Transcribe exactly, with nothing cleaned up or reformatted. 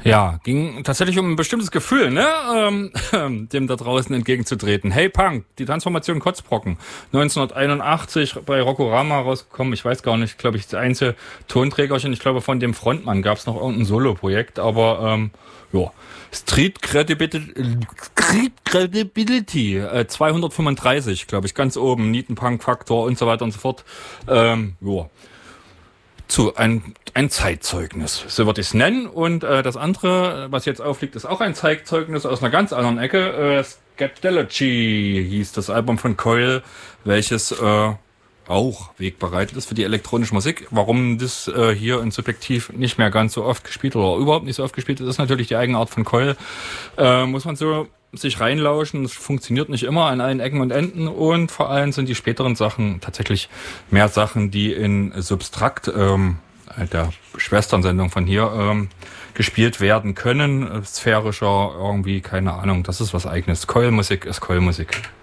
Ja, ging tatsächlich um ein bestimmtes Gefühl, ne, ähm, dem da draußen entgegenzutreten. Hey Punk, die Transformation Kotzbrocken, neunzehnhunderteinundachtzig bei Rockorama rausgekommen. Ich weiß gar nicht, glaube ich, das einzige Tonträgerchen. Ich glaube, von dem Frontmann gab es noch irgendein Solo-Projekt, aber ähm, ja, Street Credibility, Street Credibility äh, zweihundertfünfunddreißig, glaube ich, ganz oben, Nietenpunk-Faktor und so weiter und so fort. Ähm, ja. Zu ein, ein Zeitzeugnis, so würde ich es nennen. Und äh, das andere, was jetzt aufliegt, ist auch ein Zeitzeugnis aus einer ganz anderen Ecke. Äh, Scatology hieß das Album von Coil, welches äh, auch wegbereitet ist für die elektronische Musik. Warum das äh, hier in Subjektiv nicht mehr ganz so oft gespielt oder überhaupt nicht so oft gespielt ist, ist natürlich die Eigenart von Coil. Äh, muss man so sich reinlauschen. Es funktioniert nicht immer an allen Ecken und Enden und vor allem sind die späteren Sachen tatsächlich mehr Sachen, die in Substrakt, ähm, der Schwesternsendung von hier, ähm, gespielt werden können. Sphärischer irgendwie, keine Ahnung. Das ist was Eigenes. Coil-Musik ist Coil-Musik.